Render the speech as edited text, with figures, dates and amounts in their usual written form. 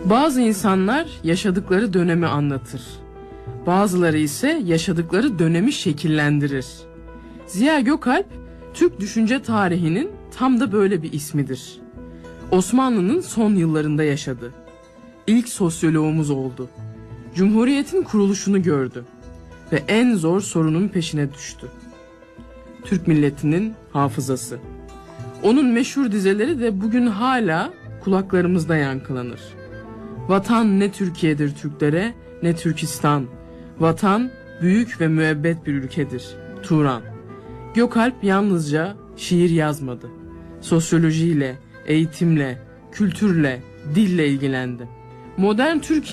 Bazı insanlar yaşadıkları dönemi anlatır. Bazıları ise yaşadıkları dönemi şekillendirir. Ziya Gökalp, Türk düşünce tarihinin tam da böyle bir ismidir. Osmanlı'nın son yıllarında yaşadı. İlk sosyoloğumuz oldu. Cumhuriyetin kuruluşunu gördü ve en zor sorunun peşine düştü. Türk milletinin hafızası. Onun meşhur dizeleri de bugün hala kulaklarımızda yankılanır. Vatan ne Türkiye'dir Türklere, ne Türkistan. Vatan büyük ve müebbet bir ülkedir. Turan. Gökalp yalnızca şiir yazmadı. Sosyolojiyle, eğitimle, kültürle, dille ilgilendi. Modern Türkiye